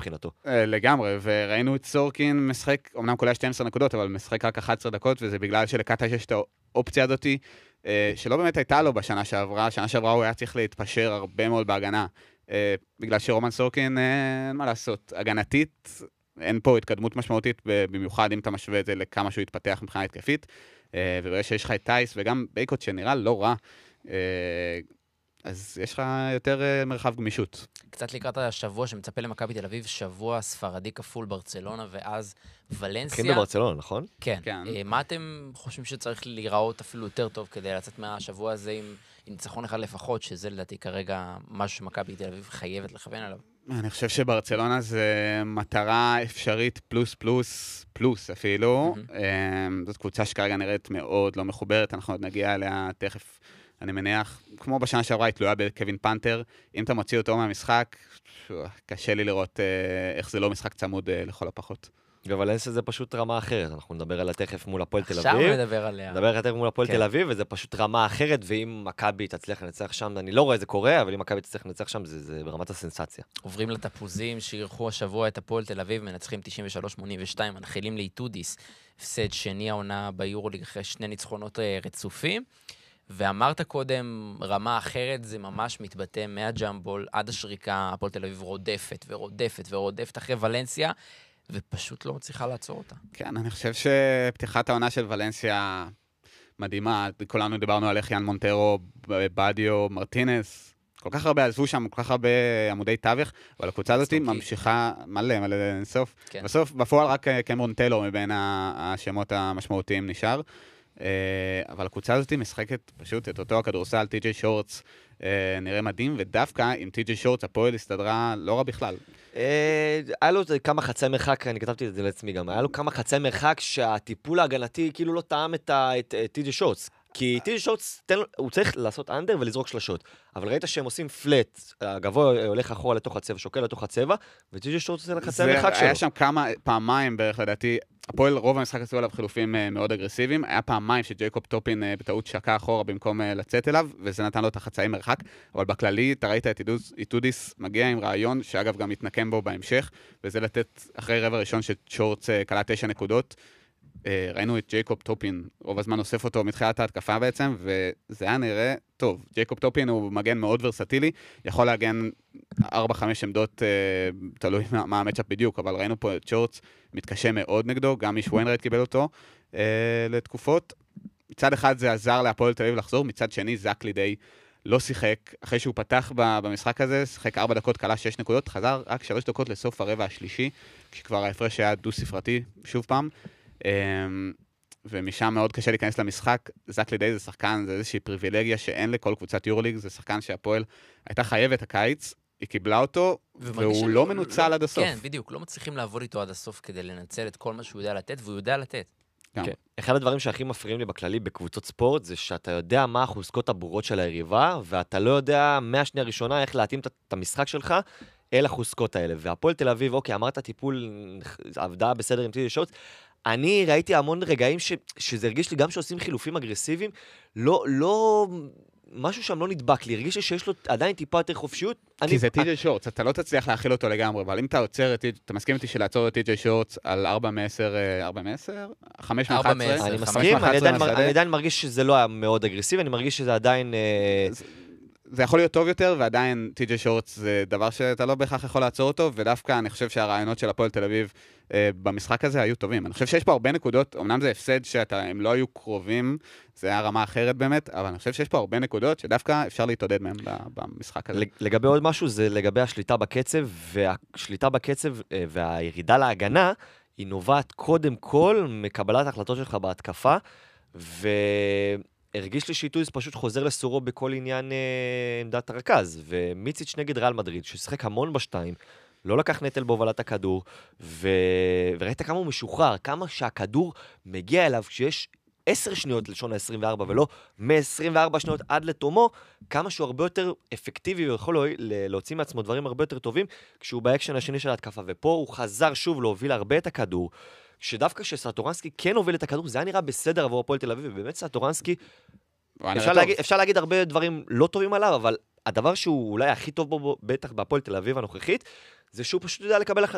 מבחינתו. לגמרי, וראינו את סורקין משחק, אמנם כולל 12 נקודות, אבל משחק רק 11 דקות, וזה בגלל שלקטש יש את האופציה הזאת, שלא באמת הייתה לו בשנה שעברה. שנה שעברה הוא היה צריך להתפשר הרבה מאוד בהגנה, בגלל שרומן סורקין, אין מה לעשות, הגנתית, אין פה התקדמות משמעותית, במיוחד אם אתה משווה את זה לכמה שהוא התפתח מבחינה התקפית, וברגע שיש לך את טייס וגם בייקוט שנראה לא רע, אז יש לך יותר מרחב גמישות. קצת לקראת השבוע שמצפה למכבי תל אביב, שבוע ספרדי כפול ברצלונה, ואז ולנסיה. מתחילים בברצלונה, נכון? כן. כן. מה אתם חושבים שצריך להיראות אפילו יותר טוב כדי לצאת מהשבוע הזה עם ניצחון אחד לפחות, שזה לדעתי כרגע משהו שמכבי תל אביב חייבת לכוון עליו? אני חושב שברצלונה זה מטרה אפשרית פלוס פלוס פלוס אפילו. זאת קבוצה שכרגע נראית מאוד לא מחוברת, אנחנו עוד נגיע אליה תכף. אני מניח, כמו בשנה שעברה, היא תלויה בקווין פנתר. אם אתה מוציא אותו מהמשחק, קשה לי לראות איך זה לא משחק צמוד לכל הפחות. ולנסיה זה פשוט רמה אחרת. אנחנו נדבר עליה תכף מול הפועל תל אביב. עכשיו נדבר עליה. נדבר עליה תכף מול הפועל תל אביב, וזה פשוט רמה אחרת, ואם מכבי תצליח לנצח שם, אני לא רואה את זה קורה, אבל אם מכבי תצליח לנצח שם, זה ברמת הסנסציה. עוברים לתפוזים שאירחו השבוע את הפועל תל אביב, מנצחים 93-82, מנחילים לאיטודיס, הפסד שני העונה ביורוליג אחרי 2 ניצחונות רצופים. ואמרת קודם, רמה אחרת זה ממש מתבטא מהג'אמבול עד השריקה, הפועל תל אביב רודפת ורודפת ורודפת אחרי ולנסיה, ופשוט לא מצליחה לעצור אותה. כן, אני חושב שפתיחת העונה של ולנסיה מדהימה. כולנו דיברנו על איך יאן מונטרו, בדיו, מרטינס, כל כך הרבה עזבו שם, כל כך הרבה עמודי תווך, אבל הקבוצה הזאת ממשיכה מלא אינסוף. כן. בסוף, בפועל רק קמרון טיילור מבין השמות המשמעותיים נשאר. אבל הקבוצה הזאת משחקת פשוט את אותו הכדורסל, טי.ג'יי שורטס, נראה מדהים, ודווקא עם טי.ג'יי שורטס הפועל הסתדרה לא רע בכלל. היה לו כמה חצי מרחק, אני כתבתי את זה לעצמי גם, היה לו כמה חצי מרחק שהטיפול ההגנתי כאילו לא טעם את טי.ג'יי שורטס. כי טי.ג'יי שורטס, הוא צריך לעשות אנדר ולזרוק שלשות. אבל ראית שהם עושים פלט, הגבוה הולך אחורה לתוך הצבע, שוקל לתוך הצבע, וטי.ג'יי שורטס עושה לחצי מרחק שלו. היה שם פעמיים בערך לדעתי, הפועל רוב המשחק עשו עליו חילופים מאוד אגרסיביים, היה פעמיים שג'ייקוב טופין בטעות שקע אחורה במקום לצאת אליו, וזה נתן לו את החצאי מרחק, אבל בכללי אתה ראית את איטודיס מגיע עם רעיון, שאגב גם מתנקם בו בהמשך, וזה לתת אחרי רבע ראשון ששורטס קלה 9 נקודות, ראינו את ג'ייקוב טופין, רוב הזמן אוסף אותו מתחילת ההתקפה בעצם, וזה היה נראה טוב. ג'ייקוב טופין הוא מגן מאוד ורסטילי, יכול להגן 4-5 עמדות, תלוי מה המצ'אפ בדיוק, אבל ראינו פה את שורטס מתקשה מאוד נגדו, גם מיש וויינרייט קיבל אותו לתקופות. מצד אחד זה עזר להפועל תל אביב לחזור, מצד שני זק לידי לא שיחק, אחרי שהוא פתח במשחק הזה, שיחק 4 דקות, קלה 6 נקודות, חזר רק 3 דקות לסוף הרבע השלישי, כשכבר ההפרש היה דו-ספרתי שוב פעם. ומשם מאוד קשה להיכנס למשחק. זק לידי זה שחקן, זה איזושהי פריבילגיה שאין לכל קבוצת יורוליג, זה שחקן שהפועל הייתה חייבת הקיץ, היא קיבלה אותו, והוא לא מנוצל עד הסוף. כן, בדיוק, לא מצליחים לעבוד איתו עד הסוף כדי לנצל את כל מה שהוא יודע לתת, והוא יודע לתת. כן. אחד הדברים שהכי מפריעים לי בכללי בקבוצות ספורט, זה שאתה יודע מה החוזקות הברורות של היריבה, ואתה לא יודע מהשנייה הראשונה איך להתאים את המשחק שלך אל החוזקות האלה. והפועל תל אביב, אוקיי, אמרת טיפול, עבדה בסדר עם טי.ג'יי שורטס, אני ראיתי המון רגעים שזה הרגיש לי גם שעושים חילופים אגרסיביים, לא, משהו שם לא נדבק לי, הרגיש לי שיש לו עדיין טיפה יותר חופשיות. כי זה טי.ג'יי שורטס, אתה לא תצליח להכיל אותו לגמרי, אבל אם אתה עוצר, אתה מסכים איתי שלעצור את טי.ג'יי שורטס על 4 מ-10, 4 מ-10? 5 מ-11? אני מסכים, אני עדיין מרגיש שזה לא היה מאוד אגרסיבי, אני מרגיש שזה עדיין... זה יכול להיות טוב יותר, ועדיין טי.ג'יי שורטס זה דבר שאתה לא בהכרח יכול לעצור אותו, ודווקא אני חושב שהרעיונות של הפועל תל אביב במשחק הזה היו טובים. אני חושב שיש פה הרבה נקודות, אמנם זה הפסד שהם לא היו קרובים, זה היה רמה אחרת באמת, אבל אני חושב שיש פה הרבה נקודות שדווקא אפשר להתעודד מהם במשחק הזה. לגבי עוד משהו, זה לגבי השליטה בקצב, והשליטה בקצב והירידה להגנה, היא נובעת קודם כל מקבלת ההחלטות שלך בהתקפה, הרגיש לי שאיטודיס פשוט חוזר לסורו בכל עניין עמדת הרכז, ומיציץ' נגד ריאל מדריד, ששיחק המון בשתיים, לא לקח נטל בהובלת הכדור, וראית כמה הוא משוחרר, כמה שהכדור מגיע אליו כשיש 10 שניות לשון ה-24, ולא מ-24 שניות עד לתומו, כמה שהוא הרבה יותר אפקטיבי, ויכול להוציא מעצמו דברים הרבה יותר טובים, כשהוא באקשן השני של ההתקפה, ופה הוא חזר שוב להוביל הרבה את הכדור, שדווקא שסטורנסקי כן הוביל את הכדור, זה היה נראה בסדר עבור הפועל תל אביב, ובאמת סטורנסקי, אפשר להגיד הרבה דברים לא טובים עליו, אבל הדבר שהוא אולי הכי טוב בו, בטח בהפועל תל אביב הנוכחית, זה שהוא פשוט יודע לקבל